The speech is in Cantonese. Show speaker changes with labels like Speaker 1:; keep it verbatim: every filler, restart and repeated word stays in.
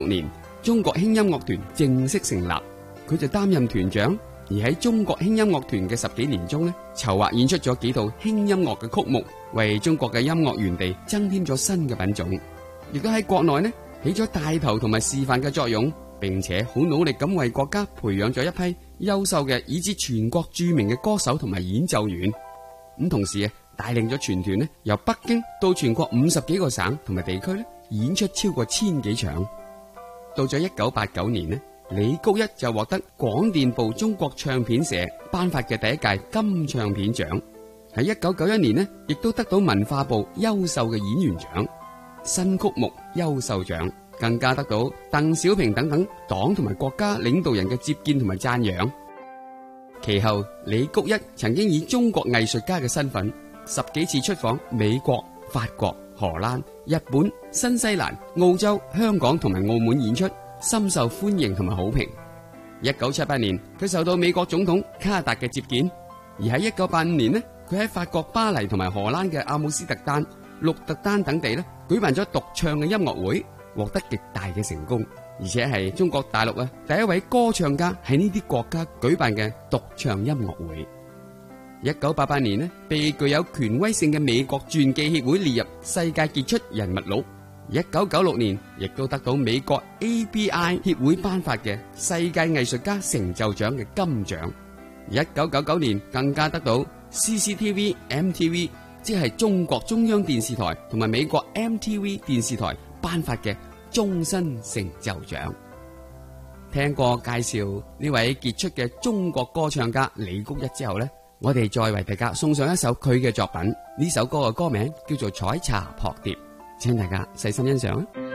Speaker 1: 六年，中國輕音樂團正式成立，佢就擔任團長。而喺中國輕音樂團嘅十幾年中呢，籌劃演出咗幾套輕音樂嘅曲目，為中國嘅音樂園地增添咗新嘅品種，亦都喺國內呢起咗帶頭同埋示範嘅作用，並且好努力咁為國家培養咗一批優秀嘅以至全國著名嘅歌手同埋演奏員。咁同時啊，帶領咗全團呢由北京到全國五十幾個省同埋地區呢演出超過千幾場。到咗一九八九年呢，李谷一就獲得廣電部中國唱片社頒發嘅第一屆金唱片獎。喺一九九一年呢，亦都得到文化部優秀嘅演員獎、新曲目優秀獎，更加得到鄧小平等等黨同埋國家領導人嘅接見同埋讚揚。其後，李谷一曾經以中國藝術家嘅身份，十幾次出訪美國、法國、荷蘭、日本、新西蘭、澳洲、香港同埋澳門演出，深受歡迎同埋好評。一九七八年，佢受到美國總統卡達嘅接見，而喺一九八五年呢，佢喺法國巴黎同埋荷蘭嘅阿姆斯特丹、鹿特丹等地呢舉辦咗獨唱嘅音樂會，獲得極大嘅成功，而且係中國大陸啊第一位歌唱家喺呢啲國家舉辦嘅獨唱音樂會。一九八八年呢，被具有權威性嘅美國傳記協會列入世界傑出人物錄。一九九六年，亦都得到美國 A B I 協會頒發嘅世界藝術家成就獎嘅金獎。一九九九年，更加得到 C C T V、M T V， 即係中國中央電視台同埋美國 M T V 電視台頒發嘅終身成就獎。聽過介紹呢位傑出嘅中國歌唱家李谷一之後呢，我哋再為大家送上一首佢嘅作品。呢首歌嘅歌名叫做《採茶撲蝶》，請大家細心欣賞。